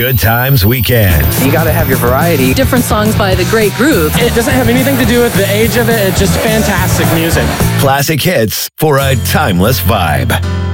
Good Times Weekend. You got to have your variety. Different songs by the great group. It doesn't have anything to do with the age of it. It's just fantastic music. Classic hits for a timeless vibe.